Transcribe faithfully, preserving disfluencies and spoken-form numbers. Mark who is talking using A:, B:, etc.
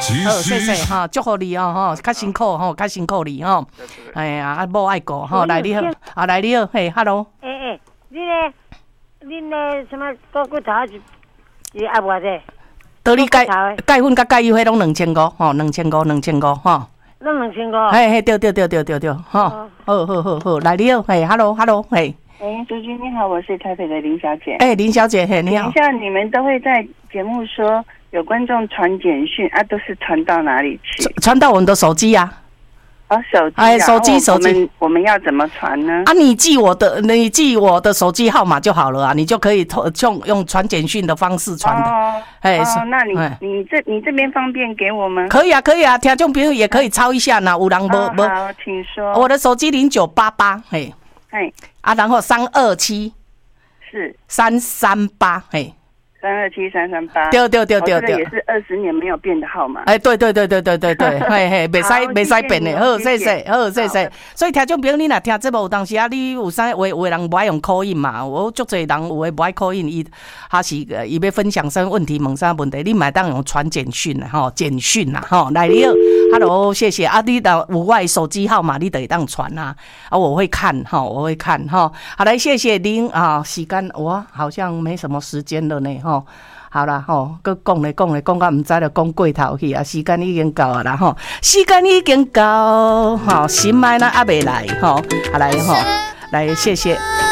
A: 好，谢谢哈，祝福你哦哈，较辛苦吼，较辛苦你吼。哎呀，啊，某爱过吼，来你好，啊来你好，嘿 ，hello。
B: 哎哎，你呢？你呢？什么高骨头是是阿偌济？
A: 倒你钙钙粉甲钙油迄拢两千五吼，两千五，两千五吼。
B: 拢两千五。
A: 嘿嘿，对对对对对对，吼，好好好好，来你好，嘿 ，hello hello， 嘿。
C: 哎，朱君你好，我是台北的林小姐。
A: 哎，林小姐，嘿，你好。
C: 等一下，你们都会在节目说有观众传简讯啊，都是传到哪里去？
A: 传到我们的手机呀、
C: 啊。哦，手机、啊。
A: 哎，手机，手机。
C: 我们我们要怎么传呢？
A: 啊，你记我的，你记我的手机号码就好了啊，你就可以用用传简讯的方式传的。
C: 哦，哎、哦，那你、哎、你这你这边方便给我吗？
A: 可以啊，可以啊，听众朋友也可以抄一下呢。有人无无、
C: 哦？好，请说。
A: 我的手机零九八八，嘿。
C: 嘿，
A: 啊，然后三二七
C: 是
A: 三三八，嘿，
C: 三二七三三八，
A: 对对对对对，
C: 这个也是二十年没有变的号码。
A: 哎，对对对对对对对，嘿嘿，袂使袂使变的，好，谢谢，好，谢谢。所以听众朋友，你若听这部有当时啊，你有啥话，有的人不爱用call in嘛，我足侪人有的不爱call in，伊还是伊要分享啥问题，问啥问题，你买当用传简讯啦，吼，简讯啦，吼，来你好 ，hello， 谢谢啊，你的有我的手机号码，你得当传啊，啊，我会看哈，我会看哈，好来，谢谢您啊，时间我好像没什么时间了呢，哈。好啦吼，佮讲咧讲咧讲到唔知就讲过头去啊，时间已经到啊啦吼，时间已经到，吼，心爱咱还未来吼，啊来吼，来谢谢。